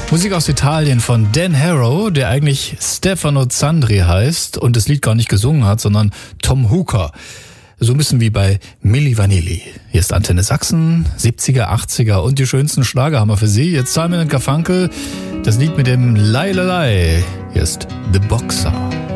Musik aus Italien von Dan Harrow, der eigentlich Stefano Zandri heißt und das Lied gar nicht gesungen hat, sondern Tom Hooker. So ein bisschen wie bei Milli Vanilli. Hier ist Antenne Sachsen, 70er, 80er und die schönsten Schlager haben wir für Sie. Jetzt Simon & Garfunkel, das Lied mit dem Lai Lai Lai. Hier ist The Boxer.